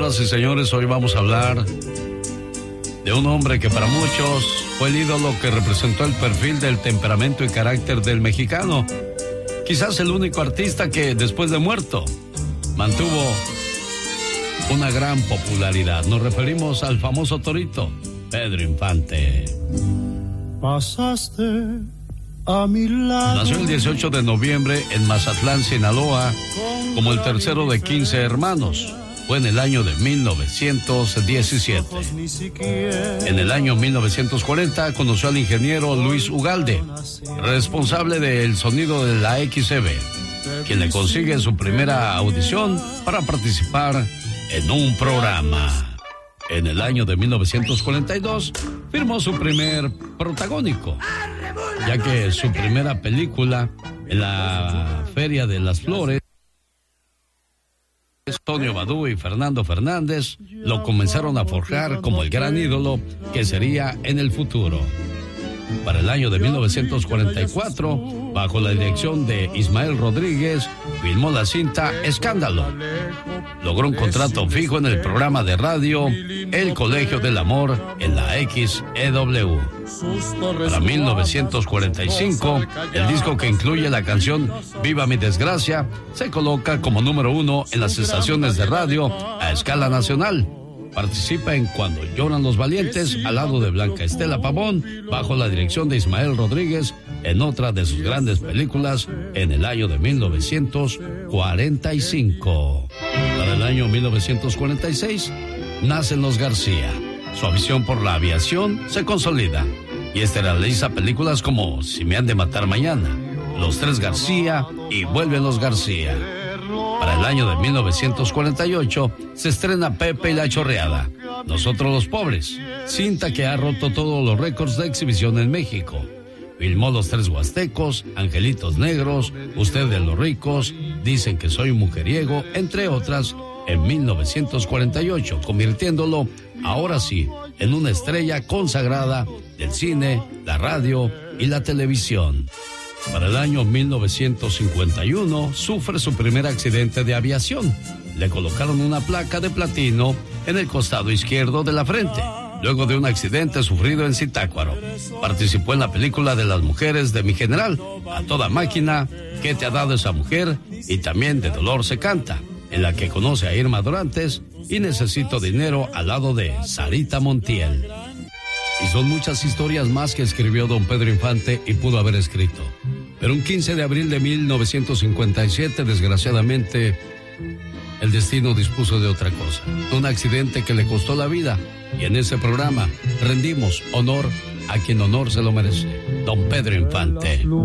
Señoras y señores, hoy vamos a hablar de un hombre que para muchos fue el ídolo que representó el perfil del temperamento y carácter del mexicano. Quizás el único artista que, después de muerto, mantuvo una gran popularidad. Nos referimos al famoso torito, Pedro Infante. Pasaste a mi lado. Nació el 18 de noviembre en Mazatlán, Sinaloa, como el tercero de 15 hermanos. Fue en el año de 1917. En el año 1940 conoció al ingeniero Luis Ugalde, responsable del sonido de la XCB, quien le consigue su primera audición para participar en un programa. En el año de 1942 firmó su primer protagónico, ya que su primera película en la Feria de las Flores, Antonio Badú y Fernando Fernández lo comenzaron a forjar como el gran ídolo que sería en el futuro. Para el año de 1944, bajo la dirección de Ismael Rodríguez, filmó la cinta Escándalo. Logró un contrato fijo en el programa de radio El Colegio del Amor en la XEW. Para 1945, el disco que incluye la canción Viva mi desgracia se coloca como número 1 en las estaciones de radio a escala nacional. Participa en Cuando lloran los valientes al lado de Blanca Estela Pavón, bajo la dirección de Ismael Rodríguez, en otra de sus grandes películas en el año de 1945. Para el año 1946 nacen los García. Su afición por la aviación se consolida y realiza películas como Si me han de matar mañana, Los Tres García y Vuelven los García. Para el año de 1948 se estrena Pepe y la Chorreada, Nosotros los Pobres, cinta que ha roto todos los récords de exhibición en México. Filmó Los Tres Huastecos, Angelitos Negros, Usted de los Ricos, Dicen que soy un mujeriego, entre otras, en 1948, convirtiéndolo, ahora sí, en una estrella consagrada del cine, la radio y la televisión. Para el año 1951 sufre su primer accidente de aviación. Le colocaron una placa de platino en el costado izquierdo de la frente, luego de un accidente sufrido en Zitácuaro. Participó en la película de las mujeres de Mi General, A Toda Máquina, ¿Qué te ha dado esa mujer? Y también De Dolor se canta, en la que conoce a Irma Dorantes y Necesito dinero al lado de Sarita Montiel. Y son muchas historias más que escribió don Pedro Infante y pudo haber escrito. Pero un 15 de abril de 1957, desgraciadamente, el destino dispuso de otra cosa. Un accidente que le costó la vida. Y en ese programa rendimos honor a quien honor se lo merece. Don Pedro Infante.